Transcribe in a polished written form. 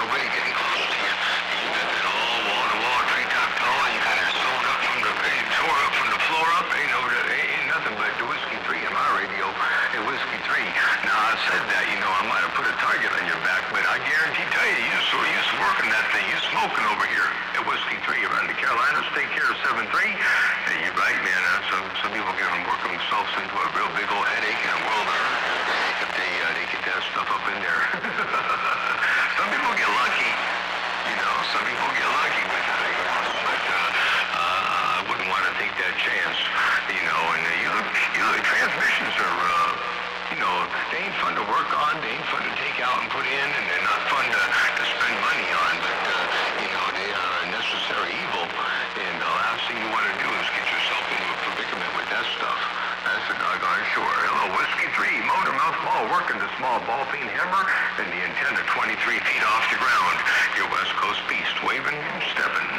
nobody getting close to you. You got that all wall-to-wall treetop tall. You got it sewn up from the, tore up from the floor up. Ain't nothing but the Whiskey 3 in my radio. And Whiskey 3. Now, I said that, I might have put a target on your back, but I guarantee you're so used to working that thing. You're smoking over here at Whiskey 3 around the Carolinas. Take care of 7-3. And you're right, man. Some people get them working themselves into a real big old headache and a world of hurt if they get that stuff up in there. Some people get lucky. Some people get lucky with it, but I wouldn't want to take that chance, and transmissions are, they ain't fun to work on, they ain't fun to take out and put in, and they're not fun to spend money on, but, they are a necessary evil, and the last thing you want to do is get yourself into a predicament with that stuff. That's for doggone sure. Hello, Whiskey 3, motor mouth ball, working the small ball peen hammer, and the antenna 23 feet off the ground. Your West Coast